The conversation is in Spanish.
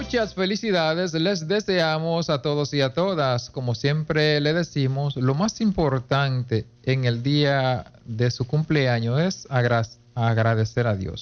Muchas felicidades les deseamos a todos y a todas. Como siempre le decimos, lo más importante en el día de su cumpleaños es agradecer a Dios.